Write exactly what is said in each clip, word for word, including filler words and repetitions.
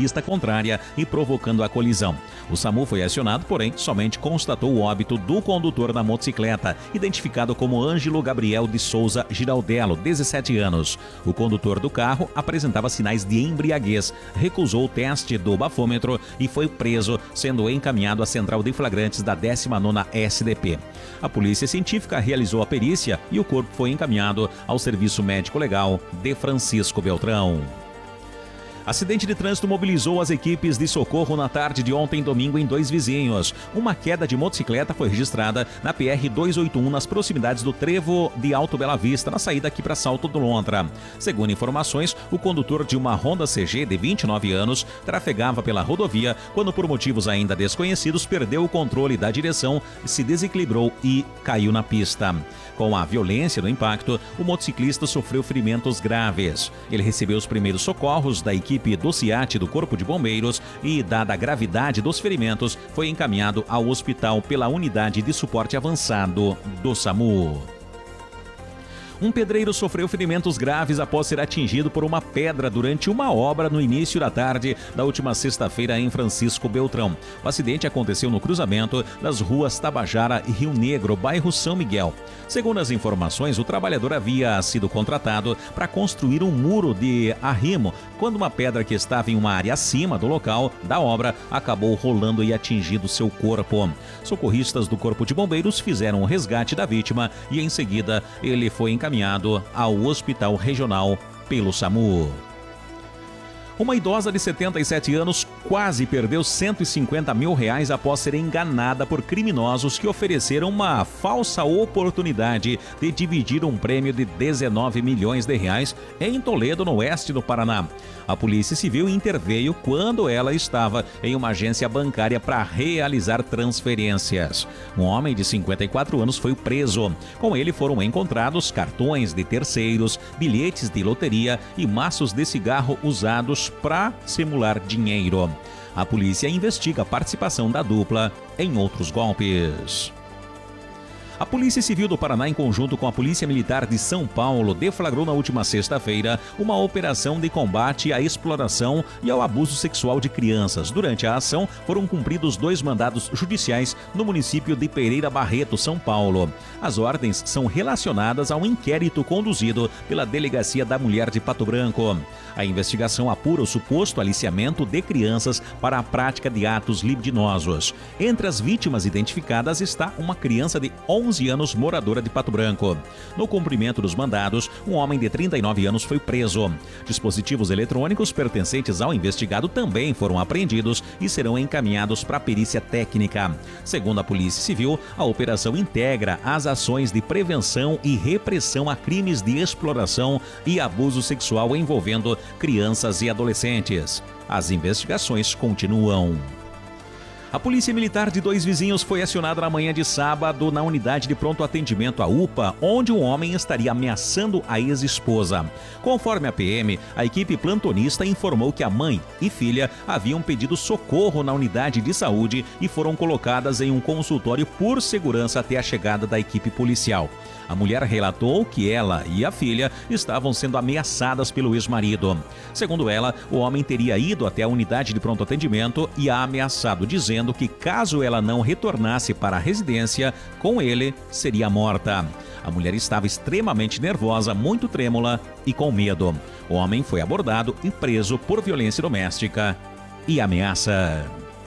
pista contrária e provocando a colisão. O SAMU foi acionado, porém, somente constatou o óbito do condutor da motocicleta, identificado como Ângelo Gabriel de Souza Giraldello, dezessete anos. O condutor do carro apresentava sinais de embriaguez, recusou o teste do bafômetro e foi preso, sendo encaminhado à central de flagrantes da décima nona S D P. A polícia científica realizou a perícia e o corpo foi encaminhado ao Serviço Médico Legal de Francisco Beltrão. Acidente de trânsito mobilizou as equipes de socorro na tarde de ontem, domingo, em Dois Vizinhos. Uma queda de motocicleta foi registrada na P R duzentos e oitenta e um, nas proximidades do trevo de Alto Bela Vista, na saída aqui para Salto do Lontra. Segundo informações, o condutor de uma Honda C G de vinte e nove anos trafegava pela rodovia quando, por motivos ainda desconhecidos, perdeu o controle da direção, se desequilibrou e caiu na pista. Com a violência do impacto, o motociclista sofreu ferimentos graves. Ele recebeu os primeiros socorros da equipe equipe do CIAT do Corpo de Bombeiros e, dada a gravidade dos ferimentos, foi encaminhado ao hospital pela Unidade de Suporte Avançado do SAMU. Um pedreiro sofreu ferimentos graves após ser atingido por uma pedra durante uma obra no início da tarde da última sexta-feira em Francisco Beltrão. O acidente aconteceu no cruzamento das ruas Tabajara e Rio Negro, bairro São Miguel. Segundo as informações, o trabalhador havia sido contratado para construir um muro de arrimo quando uma pedra que estava em uma área acima do local da obra acabou rolando e atingindo seu corpo. Socorristas do Corpo de Bombeiros fizeram o resgate da vítima e, em seguida, ele foi encaminhado ao Hospital Regional pelo SAMU. Uma idosa de setenta e sete anos quase perdeu cento e cinquenta mil reais após ser enganada por criminosos que ofereceram uma falsa oportunidade de dividir um prêmio de dezenove milhões de reais em Toledo, no oeste do Paraná. A Polícia Civil interveio quando ela estava em uma agência bancária para realizar transferências. Um homem de cinquenta e quatro anos foi preso. Com ele foram encontrados cartões de terceiros, bilhetes de loteria e maços de cigarro usados para simular dinheiro. A polícia investiga a participação da dupla em outros golpes. A Polícia Civil do Paraná, em conjunto com a Polícia Militar de São Paulo, deflagrou na última sexta-feira uma operação de combate à exploração e ao abuso sexual de crianças. Durante a ação, foram cumpridos dois mandados judiciais no município de Pereira Barreto, São Paulo. As ordens são relacionadas a um inquérito conduzido pela Delegacia da Mulher de Pato Branco. A investigação apura o suposto aliciamento de crianças para a prática de atos libidinosos. Entre as vítimas identificadas está uma criança de onze anos, moradora de Pato Branco. No cumprimento dos mandados, um homem de trinta e nove anos foi preso. Dispositivos eletrônicos pertencentes ao investigado também foram apreendidos e serão encaminhados para a perícia técnica. Segundo a Polícia Civil, a operação integra as ações de prevenção e repressão a crimes de exploração e abuso sexual envolvendo crianças e adolescentes. As investigações continuam. A Polícia Militar de Dois Vizinhos foi acionada na manhã de sábado na unidade de pronto atendimento, a U P A, onde um homem estaria ameaçando a ex-esposa. Conforme a P M, a equipe plantonista informou que a mãe e filha haviam pedido socorro na unidade de saúde e foram colocadas em um consultório por segurança até a chegada da equipe policial. A mulher relatou que ela e a filha estavam sendo ameaçadas pelo ex-marido. Segundo ela, o homem teria ido até a unidade de pronto atendimento e a ameaçado, dizendo que caso ela não retornasse para a residência, com ele seria morta. A mulher estava extremamente nervosa, muito trêmula e com medo. O homem foi abordado e preso por violência doméstica e ameaça.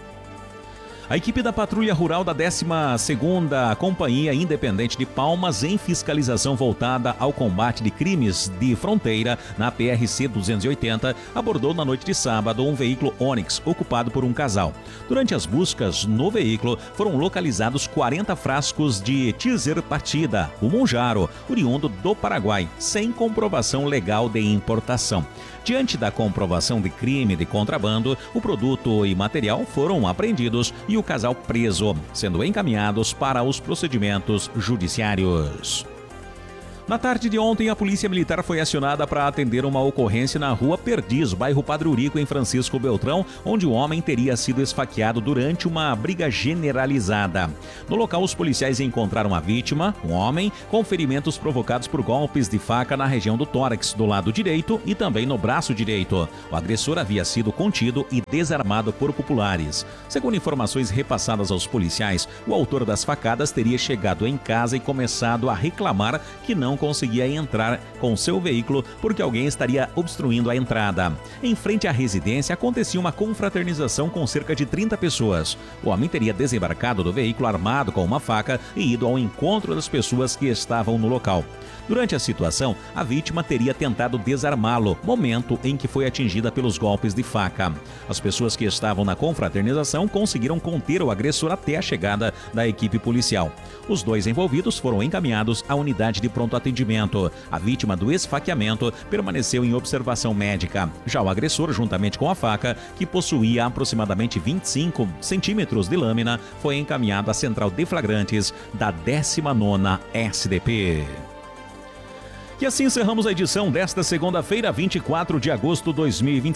A equipe da Patrulha Rural da décima segunda Companhia Independente de Palmas, em fiscalização voltada ao combate de crimes de fronteira na P R C duzentos e oitenta, abordou na noite de sábado um veículo Onix ocupado por um casal. Durante as buscas no veículo, foram localizados quarenta frascos de Tirzepatida, o Monjaro, oriundo do Paraguai, sem comprovação legal de importação. Diante da comprovação de crime de contrabando, o produto e material foram apreendidos e o casal preso, sendo encaminhados para os procedimentos judiciários. Na tarde de ontem, a Polícia Militar foi acionada para atender uma ocorrência na Rua Perdiz, bairro Padre Eurico, em Francisco Beltrão, onde o homem teria sido esfaqueado durante uma briga generalizada. No local, os policiais encontraram a vítima, um homem, com ferimentos provocados por golpes de faca na região do tórax, do lado direito e também no braço direito. O agressor havia sido contido e desarmado por populares. Segundo informações repassadas aos policiais, o autor das facadas teria chegado em casa e começado a reclamar que não conseguia entrar com seu veículo porque alguém estaria obstruindo a entrada. Em frente à residência acontecia uma confraternização com cerca de trinta pessoas. O homem teria desembarcado do veículo armado com uma faca e ido ao encontro das pessoas que estavam no local. Durante a situação, a vítima teria tentado desarmá-lo, momento em que foi atingida pelos golpes de faca. As pessoas que estavam na confraternização conseguiram conter o agressor até a chegada da equipe policial. Os dois envolvidos foram encaminhados à unidade de pronto atendimento. A vítima do esfaqueamento permaneceu em observação médica. Já o agressor, juntamente com a faca, que possuía aproximadamente vinte e cinco centímetros de lâmina, foi encaminhado à central de flagrantes da décima nona S D P. E assim encerramos a edição desta segunda-feira, vinte e quatro de agosto de dois mil e vinte e cinco.